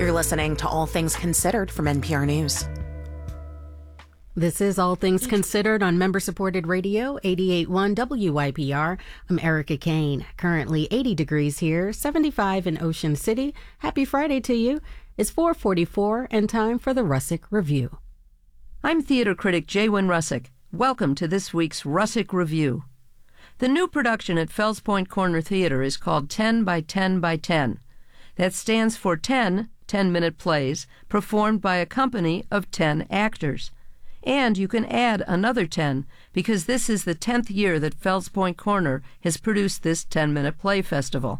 You're listening to All Things Considered from NPR News. This is All Things Considered on member-supported radio, 88.1 WYPR. I'm Erica Kane. Currently 80 degrees here, 75 in Ocean City. Happy Friday to you. It's 4:44 and time for the Russick Review. I'm theater critic Jaywin Russick. Welcome to this week's Russick Review. The new production at Fells Point Corner Theater is called 10 by 10 by 10. That stands for 10 10-minute plays performed by a company of 10 actors. And you can add another 10 because this is the 10th year that Fells Point Corner has produced this 10-minute play festival.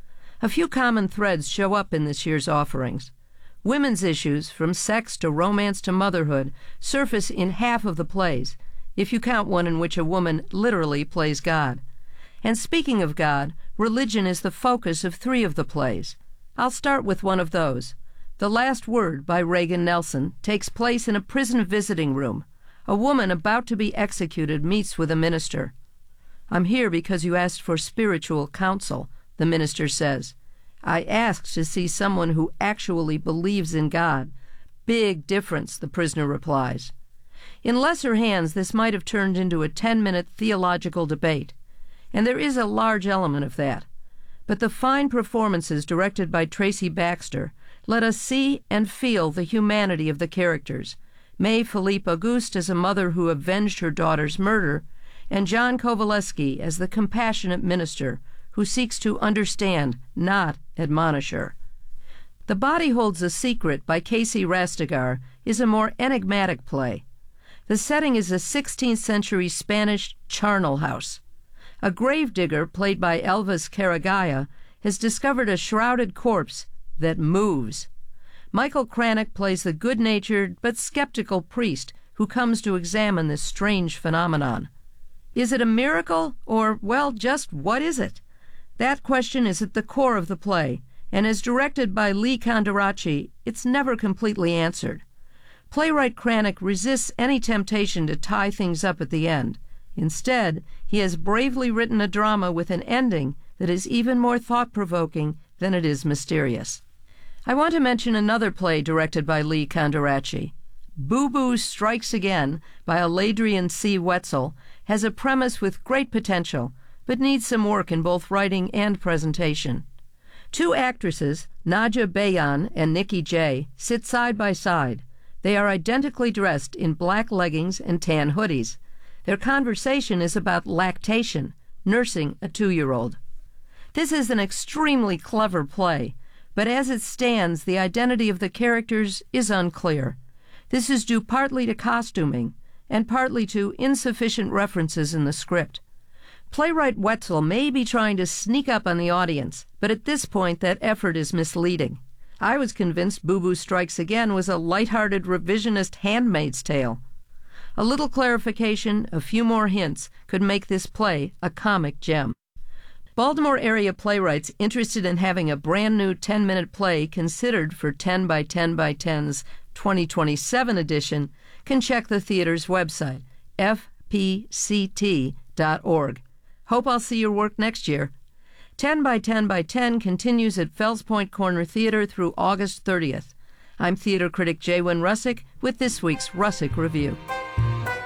A few common threads show up in this year's offerings. Women's issues, from sex to romance to motherhood, surface in half of the plays, if you count one in which a woman literally plays God. And speaking of God, religion is the focus of 3 of the plays. I'll start with one of those. The Last Word by Reagan Nelson takes place in a prison visiting room. A woman about to be executed meets with a minister. "I'm here because you asked for spiritual counsel," the minister says. "I asked to see someone who actually believes in God." "Big difference," the prisoner replies. In lesser hands, this might have turned into a 10-minute theological debate. And there is a large element of that. But the fine performances directed by Tracy Baxter let us see and feel the humanity of the characters. May Philippe Auguste as a mother who avenged her daughter's murder, and John Kovaleski as the compassionate minister who seeks to understand, not admonish her. The Body Holds a Secret by Casey Rastegar is a more enigmatic play. The setting is a 16th century Spanish charnel house. A gravedigger, played by Elvis Caragaya, has discovered a shrouded corpse that moves. Michael Cranach plays the good-natured but skeptical priest who comes to examine this strange phenomenon. Is it a miracle, or, well, just what is it? That question is at the core of the play, and as directed by Lee Kondarachi, it's never completely answered. Playwright Cranach resists any temptation to tie things up at the end. Instead, he has bravely written a drama with an ending that is even more thought-provoking than it is mysterious. I want to mention another play directed by Lee Kondarachi. Boo Boo Strikes Again by Aladrian C. Wetzel has a premise with great potential, but needs some work in both writing and presentation. 2 actresses, Nadja Bayan and Nikki J., sit side by side. They are identically dressed in black leggings and tan hoodies. Their conversation is about lactation, nursing a 2-year-old. This is an extremely clever play, but as it stands, the identity of the characters is unclear. This is due partly to costuming and partly to insufficient references in the script. Playwright Wetzel may be trying to sneak up on the audience, but at this point that effort is misleading. I was convinced Boo Boo Strikes Again was a light-hearted revisionist Handmaid's Tale. A little clarification, a few more hints, could make this play a comic gem. Baltimore area playwrights interested in having a brand new 10-minute play considered for 10 by 10 by 10's 2027 edition can check the theater's website, fpct.org. Hope I'll see your work next year. 10 by 10 by 10 continues at Fells Point Corner Theater through August 30th. I'm theater critic Jaywin Russick with this week's Russick Review.